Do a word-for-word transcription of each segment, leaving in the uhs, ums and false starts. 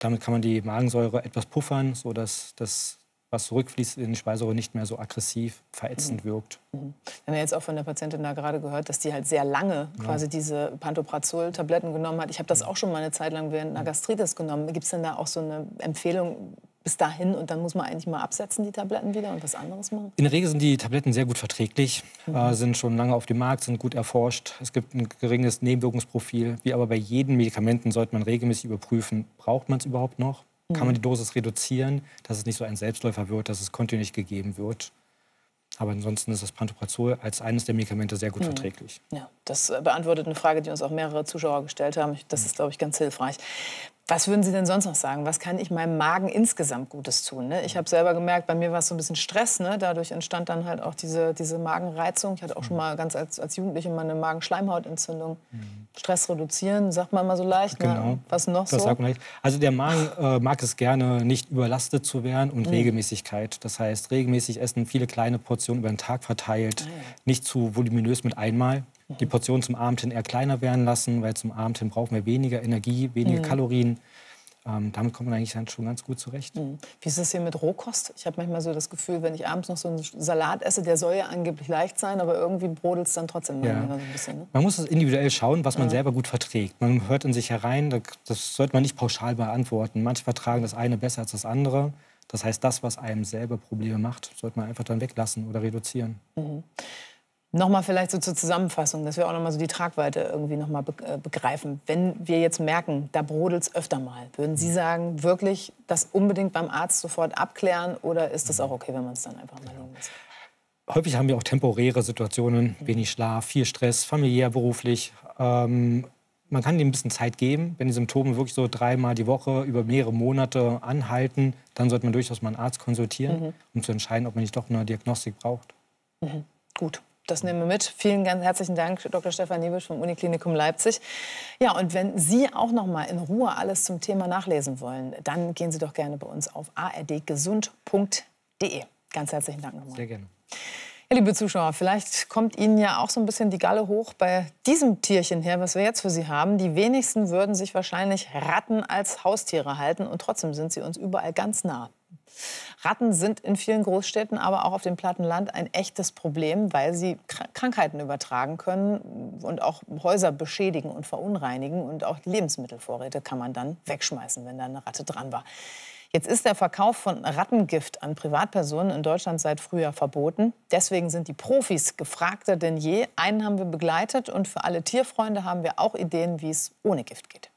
Damit kann man die Magensäure etwas puffern, sodass das, was zurückfließt in die Speiseröhre, nicht mehr so aggressiv, verätzend mhm. wirkt. Mhm. Wir haben ja jetzt auch von der Patientin da gerade gehört, dass die halt sehr lange ja. quasi diese Pantoprazol-Tabletten genommen hat. Ich habe das auch schon mal eine Zeit lang während einer Gastritis genommen. Gibt es denn da auch so eine Empfehlung bis dahin und dann muss man eigentlich mal absetzen, die Tabletten wieder, und was anderes machen? In der Regel sind die Tabletten sehr gut verträglich, mhm. äh, sind schon lange auf dem Markt, sind gut erforscht. Es gibt ein geringes Nebenwirkungsprofil. Wie aber bei jedem Medikamenten sollte man regelmäßig überprüfen, braucht man es überhaupt noch? Mhm. Kann man die Dosis reduzieren, dass es nicht so ein Selbstläufer wird, dass es kontinuierlich gegeben wird? Aber ansonsten ist das Pantoprazol als eines der Medikamente sehr gut mhm. verträglich. Ja, das beantwortet eine Frage, die uns auch mehrere Zuschauer gestellt haben. Das ist, glaube ich, ganz hilfreich. Was würden Sie denn sonst noch sagen? Was kann ich meinem Magen insgesamt Gutes tun? Ne? Ich habe selber gemerkt, bei mir war es so ein bisschen Stress. Ne? Dadurch entstand dann halt auch diese, diese Magenreizung. Ich hatte auch schon mal ganz als, als Jugendliche mal eine Magenschleimhautentzündung. Mhm. Stress reduzieren, sagt man immer so leicht. Genau. Ne? Was noch das so? Sagt man leicht. Also der Magen äh, mag es gerne, nicht überlastet zu werden, und mhm. Regelmäßigkeit. Das heißt, regelmäßig essen, viele kleine Portionen über den Tag verteilt, ah, ja. nicht zu voluminös mit einmal. Die Portionen zum Abend hin eher kleiner werden lassen, weil zum Abend hin brauchen wir weniger Energie, weniger mhm. Kalorien. Ähm, damit kommt man eigentlich dann schon ganz gut zurecht. Mhm. Wie ist das hier mit Rohkost? Ich habe manchmal so das Gefühl, wenn ich abends noch so einen Salat esse, der soll ja angeblich leicht sein, aber irgendwie brodelt es dann trotzdem ja. so ein bisschen. Ne? Man muss es individuell schauen, was man ja. selber gut verträgt. Man hört in sich herein, das sollte man nicht pauschal beantworten. Manche vertragen das eine besser als das andere. Das heißt, das, was einem selber Probleme macht, sollte man einfach dann weglassen oder reduzieren. Mhm. Nochmal vielleicht so zur Zusammenfassung, dass wir auch noch mal so die Tragweite irgendwie noch mal begreifen. Wenn wir jetzt merken, da brodelt es öfter mal, würden Sie sagen, wirklich das unbedingt beim Arzt sofort abklären, oder ist das auch okay, wenn man es dann einfach mal liegen lässt? Häufig haben wir auch temporäre Situationen, mhm. wenig Schlaf, viel Stress, familiär, beruflich. Ähm, man kann dem ein bisschen Zeit geben. Wenn die Symptome wirklich so dreimal die Woche über mehrere Monate anhalten, dann sollte man durchaus mal einen Arzt konsultieren, mhm. um zu entscheiden, ob man nicht doch eine Diagnostik braucht. Mhm. Gut. Das nehmen wir mit. Vielen ganz herzlichen Dank, Doktor Stefan Niebusch vom Uniklinikum Leipzig. Ja, und wenn Sie auch noch mal in Ruhe alles zum Thema nachlesen wollen, dann gehen Sie doch gerne bei uns auf a r d gesund punkt d e. Ganz herzlichen Dank nochmal. Sehr gerne. Ja, liebe Zuschauer, vielleicht kommt Ihnen ja auch so ein bisschen die Galle hoch bei diesem Tierchen her, was wir jetzt für Sie haben. Die wenigsten würden sich wahrscheinlich Ratten als Haustiere halten, und trotzdem sind sie uns überall ganz nah. Ratten sind in vielen Großstädten, aber auch auf dem platten Land ein echtes Problem, weil sie Krankheiten übertragen können und auch Häuser beschädigen und verunreinigen. Und auch die Lebensmittelvorräte kann man dann wegschmeißen, wenn da eine Ratte dran war. Jetzt ist der Verkauf von Rattengift an Privatpersonen in Deutschland seit Frühjahr verboten. Deswegen sind die Profis gefragter denn je. Einen haben wir begleitet, und für alle Tierfreunde haben wir auch Ideen, wie es ohne Gift geht.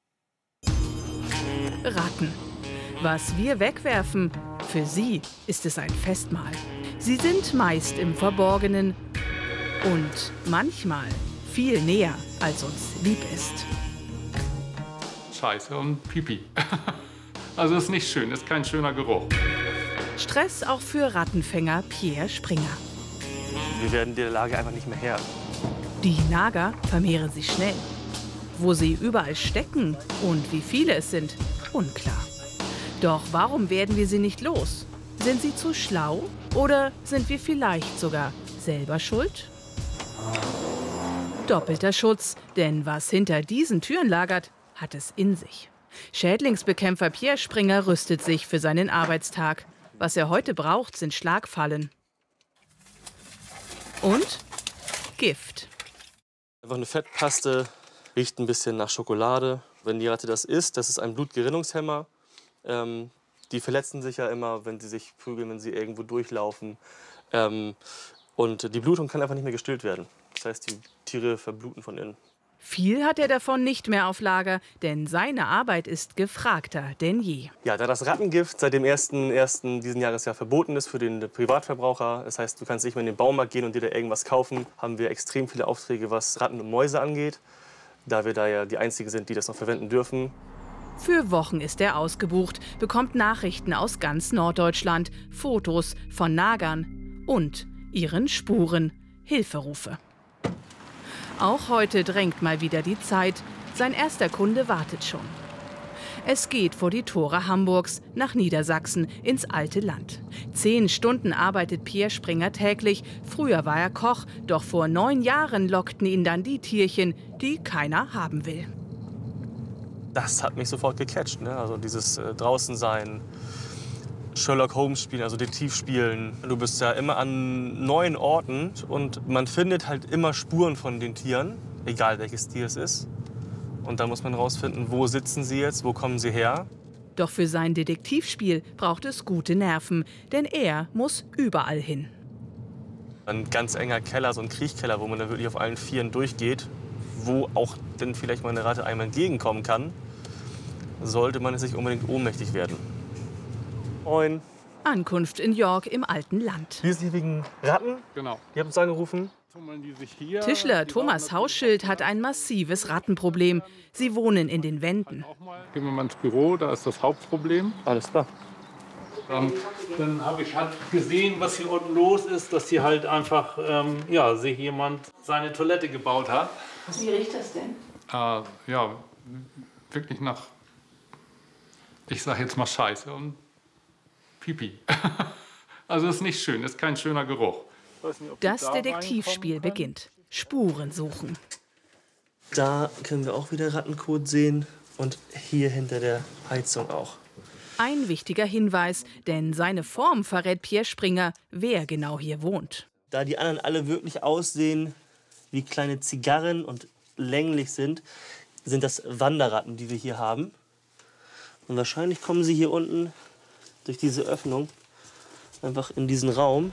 Ratten. Was wir wegwerfen, für sie ist es ein Festmahl. Sie sind meist im Verborgenen und manchmal viel näher, als uns lieb ist. Scheiße und Pipi. Also ist nicht schön, ist kein schöner Geruch. Stress auch für Rattenfänger Pierre Springer. Wir werden der Lage einfach nicht mehr Herr. Die Nager vermehren sich schnell. Wo sie überall stecken und wie viele es sind, unklar. Doch warum werden wir sie nicht los? Sind sie zu schlau oder sind wir vielleicht sogar selber schuld? Doppelter Schutz, denn was hinter diesen Türen lagert, hat es in sich. Schädlingsbekämpfer Pierre Springer rüstet sich für seinen Arbeitstag. Was er heute braucht, sind Schlagfallen und Gift. Einfach eine Fettpaste, riecht ein bisschen nach Schokolade. Wenn die Ratte das isst, das ist ein Blutgerinnungshemmer. Ähm, die verletzen sich ja immer, wenn sie sich prügeln, wenn sie irgendwo durchlaufen. Ähm, und die Blutung kann einfach nicht mehr gestillt werden. Das heißt, die Tiere verbluten von innen. Viel hat er davon nicht mehr auf Lager, denn seine Arbeit ist gefragter denn je. Ja, da das Rattengift seit dem ersten ersten diesen Jahres ja verboten ist für den Privatverbraucher, das heißt, du kannst nicht mehr in den Baumarkt gehen und dir da irgendwas kaufen, haben wir extrem viele Aufträge, was Ratten und Mäuse angeht, da wir da ja die Einzigen sind, die das noch verwenden dürfen. Für Wochen ist er ausgebucht, bekommt Nachrichten aus ganz Norddeutschland, Fotos von Nagern und ihren Spuren, Hilferufe. Auch heute drängt mal wieder die Zeit. Sein erster Kunde wartet schon. Es geht vor die Tore Hamburgs nach Niedersachsen ins alte Land. Zehn Stunden arbeitet Pierre Springer täglich. Früher war er Koch, doch vor neun Jahren lockten ihn dann die Tierchen, die keiner haben will. Das hat mich sofort gecatcht. Ne? Also dieses äh, Draußensein, Sherlock Holmes spielen, also Detektiv spielen. Du bist ja immer an neuen Orten und man findet halt immer Spuren von den Tieren, egal welches Tier es ist. Und da muss man rausfinden, wo sitzen sie jetzt, wo kommen sie her. Doch für sein Detektivspiel braucht es gute Nerven, denn er muss überall hin. Ein ganz enger Keller, so ein Kriechkeller, wo man dann wirklich auf allen Vieren durchgeht, wo auch dann vielleicht mal eine Ratte einem entgegenkommen kann, sollte man es nicht unbedingt ohnmächtig werden. Moin. Ankunft in York im alten Land. Wir sind hier wegen Ratten. Genau. Die haben uns angerufen. Die sich hier, Tischler die Thomas warten Hausschild hat ein massives Rattenproblem. Sie wohnen in den Wänden. auch mal. Gehen wir mal ins Büro, da ist das Hauptproblem. Alles klar. Dann, dann habe ich halt gesehen, was hier unten los ist, dass hier halt einfach, ähm, ja, sich jemand seine Toilette gebaut hat. Wie riecht das denn? Äh, ja, wirklich nach, ich sage jetzt mal Scheiße und Pipi. Also ist nicht schön, ist kein schöner Geruch. Ich weiß nicht, ob die Das da Detektivspiel reinkommen können. beginnt. Spuren suchen. Da können wir auch wieder Rattenkot sehen und hier hinter der Heizung auch. Ein wichtiger Hinweis, denn seine Form verrät Pierre Springer, wer genau hier wohnt. Da die anderen alle wirklich aussehen wie kleine Zigarren und länglich sind, sind das Wanderratten, die wir hier haben. Und wahrscheinlich kommen sie hier unten durch diese Öffnung einfach in diesen Raum.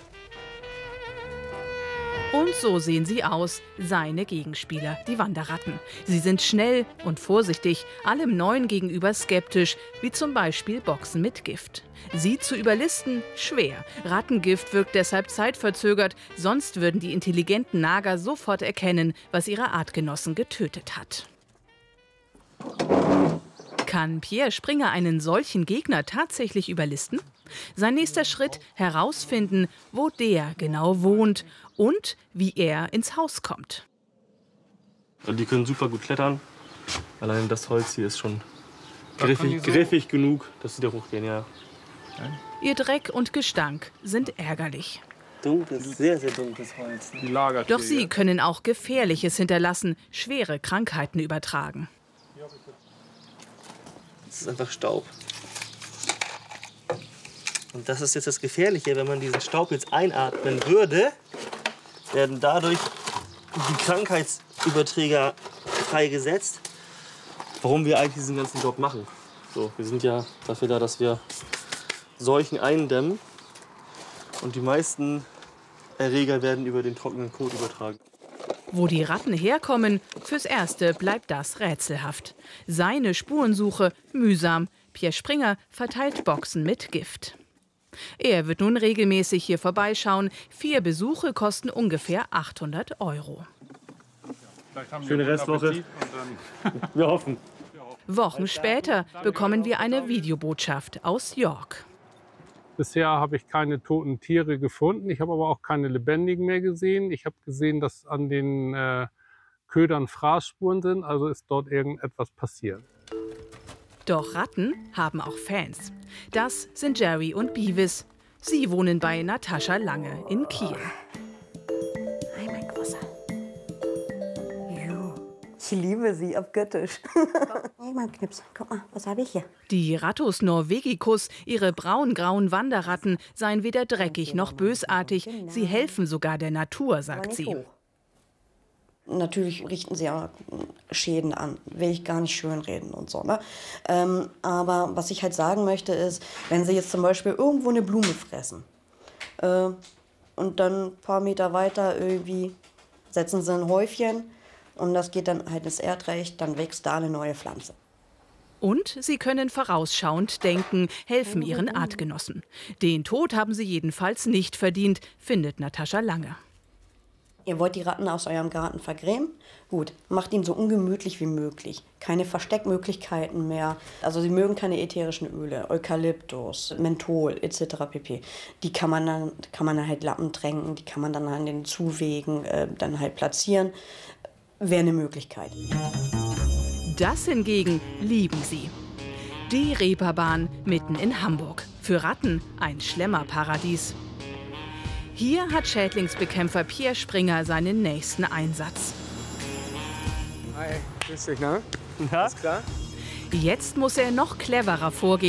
Und so sehen sie aus, seine Gegenspieler, die Wanderratten. Sie sind schnell und vorsichtig, allem Neuen gegenüber skeptisch, wie zum Beispiel Boxen mit Gift. Sie zu überlisten, schwer. Rattengift wirkt deshalb zeitverzögert, sonst würden die intelligenten Nager sofort erkennen, was ihre Artgenossen getötet hat. Kann Pierre Springer einen solchen Gegner tatsächlich überlisten? Sein nächster Schritt: herausfinden, wo der genau wohnt und wie er ins Haus kommt. Die können super gut klettern. Allein das Holz hier ist schon Da kann griffig, die so- griffig genug, dass sie da hochgehen, ja. Ihr Dreck und Gestank sind ärgerlich. Dunkles, sehr, sehr dunkles Holz. Die lagert Doch hier sie jetzt. können auch Gefährliches hinterlassen, schwere Krankheiten übertragen. Das ist einfach Staub. Und das ist jetzt das Gefährliche, wenn man diesen Staub jetzt einatmen würde, werden dadurch die Krankheitsüberträger freigesetzt. Warum wir eigentlich diesen ganzen Job machen. So, wir sind ja dafür da, dass wir Seuchen eindämmen. Und die meisten Erreger werden über den trockenen Kot übertragen. Wo die Ratten herkommen, fürs Erste bleibt das rätselhaft. Seine Spurensuche mühsam. Pierre Springer verteilt Boxen mit Gift. Er wird nun regelmäßig hier vorbeischauen. Vier Besuche kosten ungefähr achthundert Euro. Vielleicht haben wir Schöne guten Restwoche. Appetit und dann Wir hoffen. Wochen später bekommen wir eine Videobotschaft aus York. Bisher habe ich keine toten Tiere gefunden. Ich habe aber auch keine lebendigen mehr gesehen. Ich habe gesehen, dass an den äh, Ködern Fraßspuren sind. Also ist dort irgendetwas passiert. Doch Ratten haben auch Fans. Das sind Jerry und Beavis. Sie wohnen bei Natascha Lange in Kiel. Hi, mein Großer. Ich liebe sie abgöttisch. Hey, mein Knips, guck mal, was habe ich hier? Die Rattus norvegicus, ihre braun-grauen Wanderratten, seien weder dreckig noch bösartig. Sie helfen sogar der Natur, sagt sie. Natürlich richten sie ja Schäden an, will ich gar nicht schönreden und so. Ne? Ähm, aber was ich halt sagen möchte ist, wenn sie jetzt zum Beispiel irgendwo eine Blume fressen äh, und dann ein paar Meter weiter irgendwie setzen sie ein Häufchen und das geht dann halt ins Erdreich, dann wächst da eine neue Pflanze. Und sie können vorausschauend denken, helfen ihren Artgenossen. Den Tod haben sie jedenfalls nicht verdient, findet Natascha Lange. Ihr wollt die Ratten aus eurem Garten vergrämen? Gut, macht ihn so ungemütlich wie möglich. Keine Versteckmöglichkeiten mehr. Also sie mögen keine ätherischen Öle, Eukalyptus, Menthol et cetera pp. Die kann man dann, kann man dann halt Lappen tränken, die kann man dann an den Zuwegen äh, dann halt platzieren. Wäre eine Möglichkeit. Das hingegen lieben sie. Die Reeperbahn mitten in Hamburg. Für Ratten ein Schlemmerparadies. Hier hat Schädlingsbekämpfer Pierre Springer seinen nächsten Einsatz. Hi, grüß dich, ne? Ja? Alles klar? Jetzt muss er noch cleverer vorgehen.